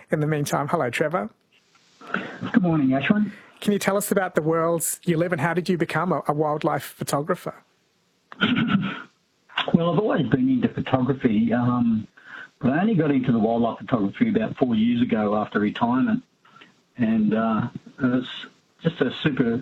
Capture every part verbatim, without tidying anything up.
In the meantime, hello, Trevor. Good morning, Ashwin. Can you tell us about the worlds you live in? How did you become a, a wildlife photographer? Well, I've always been into photography, um, but I only got into the wildlife photography about four years ago after retirement. And uh, it was just a super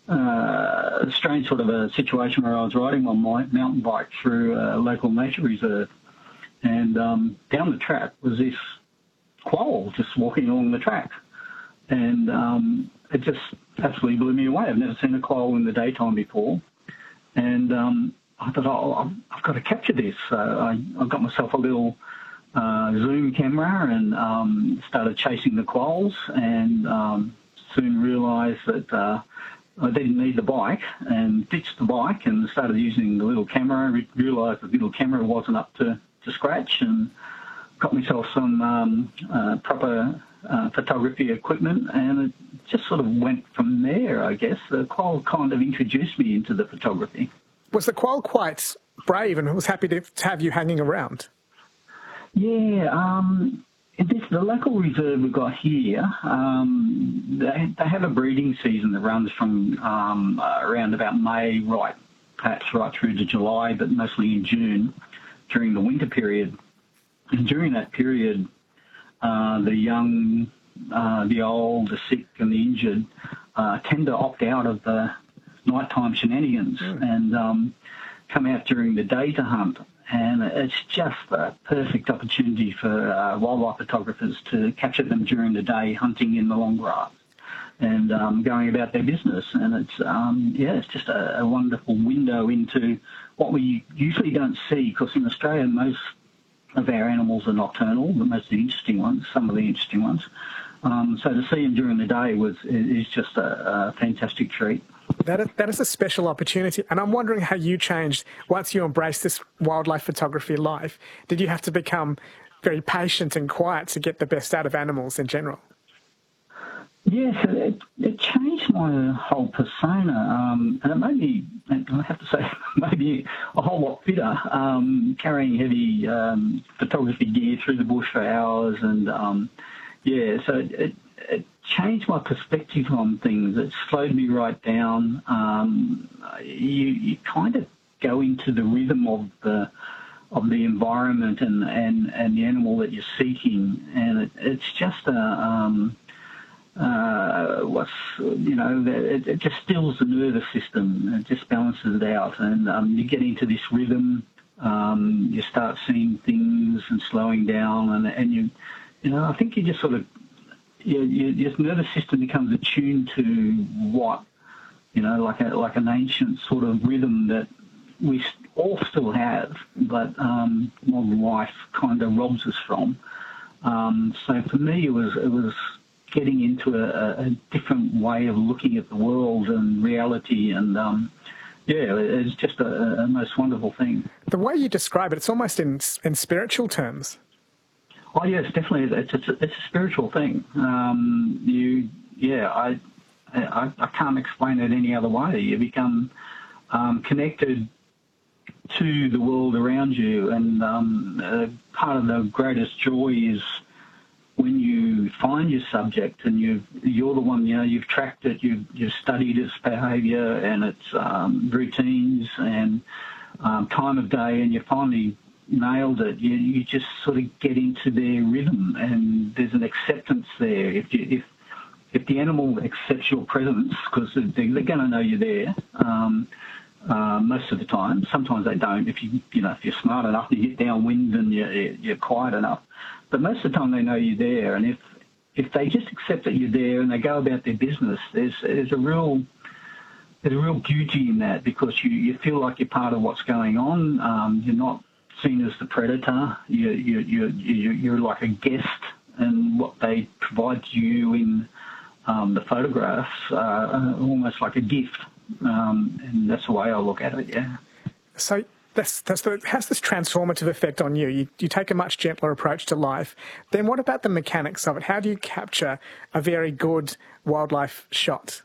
uh, strange sort of a situation where I was riding on my mountain bike through a local nature reserve, and um, down the track was this quoll just walking along the track. And um, it just absolutely blew me away. I've never seen a quoll in the daytime before. And um, I thought, oh, I've got to capture this. So I, I got myself a little uh, zoom camera and um, started chasing the quolls, and um, soon realised that uh, I didn't need the bike, and ditched the bike and started using the little camera. Re- realised the little camera wasn't up to, to scratch, and got myself some um, uh, proper uh, photography equipment, and it just sort of went from there, I guess. The quoll kind of introduced me into the photography. Was the quoll quite brave and was happy to, to have you hanging around? Yeah, um, this, the local reserve we've got here, um, they, they have a breeding season that runs from um, uh, around about May, right, perhaps right through to July, but mostly in June during the winter period. And during that period, uh, the young, uh, the old, the sick and the injured uh, tend to opt out of the nighttime shenanigans mm. and um, come out during the day to hunt. And it's just a perfect opportunity for uh, wildlife photographers to capture them during the day hunting in the long grass and um, going about their business. And it's, um, yeah, it's just a, a wonderful window into what we usually don't see, because in Australia, most of our animals are nocturnal, the most of the interesting ones, some of the interesting ones. Um, so to see them during the day was is just a, a fantastic treat. That is, that is a special opportunity, and I'm wondering how you changed once you embraced this wildlife photography life. Did you have to become very patient and quiet to get the best out of animals in general? Yes, it, it changed my whole persona, um, and it made me, I have to say, maybe a whole lot fitter, um, carrying heavy um, photography gear through the bush for hours, and um, yeah, so it, it, it changed my perspective on things. It slowed me right down. Um, you, you kind of go into the rhythm of the of the environment and, and, and the animal that you're seeking, and it, it's just a um, uh, what's you know it, it just stills the nervous system. It just balances it out, and um, you get into this rhythm. Um, you start seeing things and slowing down, and and you you know I think you just sort of Your, your nervous system becomes attuned to what, you know, like a like an ancient sort of rhythm that we all still have, but um, modern life kind of robs us from. Um, so for me, it was it was getting into a, a different way of looking at the world and reality, and um, yeah, it's just a, a most wonderful thing. The way you describe it, it's almost in in spiritual terms. Oh yes, definitely. It's it's a, it's a spiritual thing. Um, you, yeah, I, I I can't explain it any other way. You become um, connected to the world around you, and um, uh, part of the greatest joy is when you find your subject and you you're the one. You know, you've tracked it, you've you've studied its behaviour and its um, routines and um, time of day, and you finally nailed it. You, you just sort of get into their rhythm, and there's an acceptance there. If you, if if the animal accepts your presence, because they're, they're going to know you're there um, uh, most of the time. Sometimes they don't. If you you know if you're smart enough, you get downwind and you're, you're quiet enough. But most of the time they know you're there, and if if they just accept that you're there and they go about their business, there's there's a real there's a real beauty in that, because you, you feel like you're part of what's going on. Um, you're not seen as the predator. You, you, you, you, you're like a guest, and what they provide to you in um, the photographs uh, almost like a gift, um, and that's the way I look at it. Yeah. So that's that's the, has this transformative effect on you. you. You take a much gentler approach to life. Then what about the mechanics of it? How do you capture a very good wildlife shot?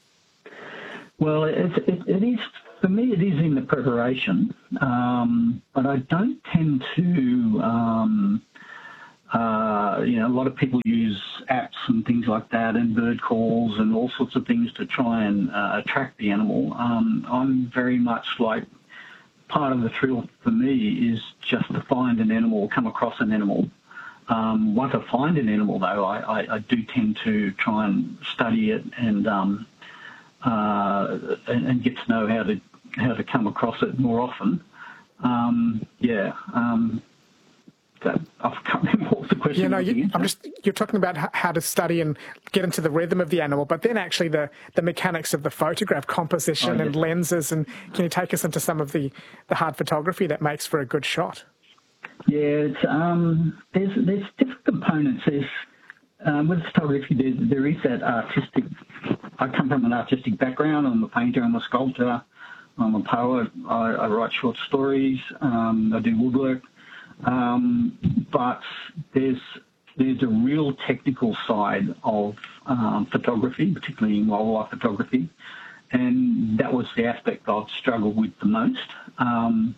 Well, it, it, it is. For me, it is in the preparation, um, but I don't tend to um, uh, you know, a lot of people use apps and things like that, and bird calls and all sorts of things to try and uh, attract the animal. Um, I'm very much like, part of the thrill for me is just to find an animal, come across an animal. Um, once I find an animal, though, I, I, I do tend to try and study it and, um, uh, and and get to know how to how to come across it more often. Um, yeah. Um, that, I can't remember what was the question. You know, you, I'm just you're talking about how to study and get into the rhythm of the animal, but then actually the, the mechanics of the photograph, composition oh, yes. and lenses, and can you take us into some of the, the hard photography that makes for a good shot? Yeah, it's, um, there's there's different components. There's um, with photography, there, there is that artistic. I come from an artistic background. I'm a painter. I'm a sculptor. I'm a poet. I, I write short stories. Um, I do woodwork. Um, but there's there's a real technical side of um, photography, particularly in wildlife photography, and that was the aspect I've struggled with the most. Um,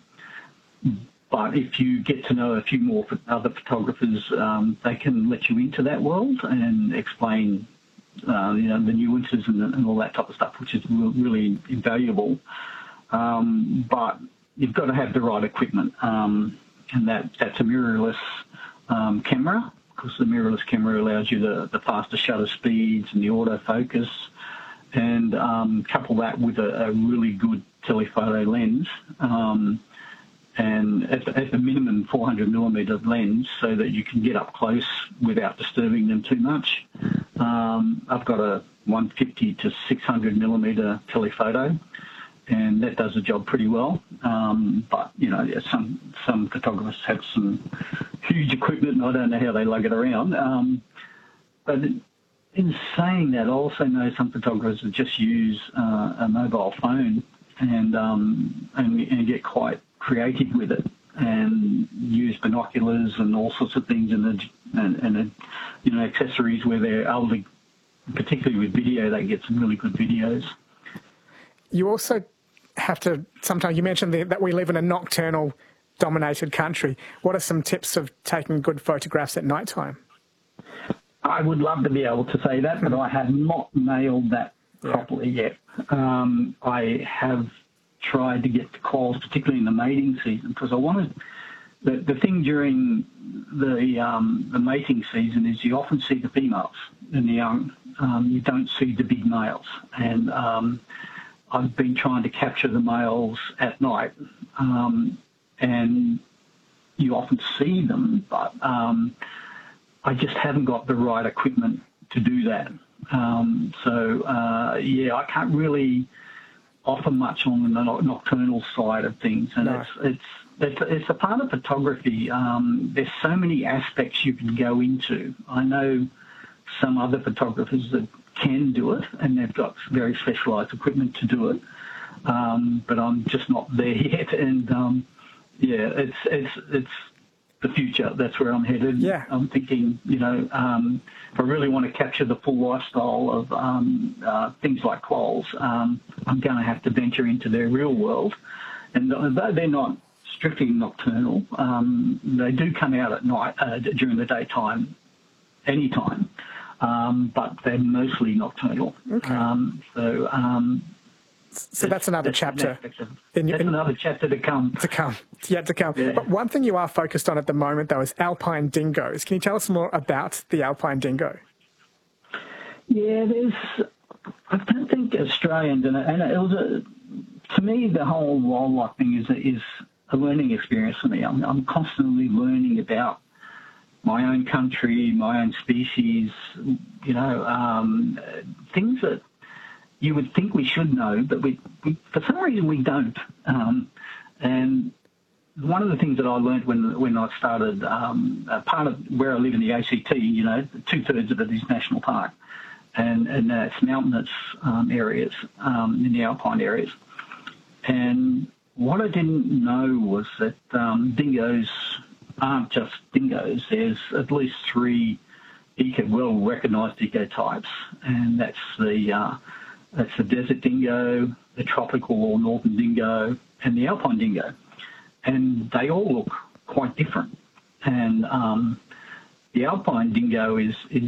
but if you get to know a few more other photographers, um, they can let you into that world and explain, uh, you know, the nuances and, and all that type of stuff, which is really invaluable. Um, but you've got to have the right equipment. Um, And that, that's a mirrorless um, camera, because the mirrorless camera allows you the, the faster shutter speeds and the autofocus, and um, couple that with a, a really good telephoto lens, um, and at the, at the minimum four hundred millimeter lens, so that you can get up close without disturbing them too much. Um, I've got a one fifty to six hundred millimeter telephoto, and that does the job pretty well. Um, but, you know, some some photographers have some huge equipment, and I don't know how they lug it around. Um, but in saying that, I also know some photographers that just use uh, a mobile phone and, um, and and get quite creative with it, and use binoculars and all sorts of things, and, and, and you know, accessories where they're able to, particularly with video, they get some really good videos. You also have to, sometimes you mentioned that we live in a nocturnal dominated country. What are some tips of taking good photographs at night time? I would love to be able to say that, but I have not nailed that properly yeah. yet. Um, I have tried to get the calls, particularly in the mating season, because I wanted, the, the thing during the, um, the mating season is you often see the females and the young. Um, you don't see the big males. And um, I've been trying to capture the males at night, um, and you often see them, but um, I just haven't got the right equipment to do that. Um, so, uh, yeah, I can't really offer much on the nocturnal side of things, and no. it's, it's it's it's a part of photography. Um, there's so many aspects you can go into. I know some other photographers that can do it, and they've got very specialised equipment to do it. Um, but I'm just not there yet, and um, yeah, it's it's it's the future. That's where I'm headed. Yeah. I'm thinking, you know, um, if I really want to capture the full lifestyle of um, uh, things like quolls, um, I'm going to have to venture into their real world, and though they're not strictly nocturnal, um, they do come out at night uh, during the daytime, anytime. Um, but they're mostly nocturnal. Okay. Um, so, um, so that's another that's chapter. Of, in, that's in, another chapter to come. To come. It's yet to come. Yeah. But one thing you are focused on at the moment, though, is alpine dingoes. Can you tell us more about the alpine dingo? Yeah, there's. I don't think Australians, and, and it was a, to me, the whole wildlife thing is is a learning experience for me. I'm, I'm constantly learning about my own country, my own species, you know, um, things that you would think we should know, but we, we for some reason we don't. Um, and one of the things that I learned when when I started, um, uh, part of where I live in the A C T, you know, two-thirds of it is national park, and, and uh, it's mountainous um, areas, um, in the alpine areas. And what I didn't know was that um, dingoes aren't just dingoes. There's at least three eco, well-recognised ecotypes, and that's the uh, that's the desert dingo, the tropical or northern dingo, and the alpine dingo, and they all look quite different. And um, the alpine dingo is, is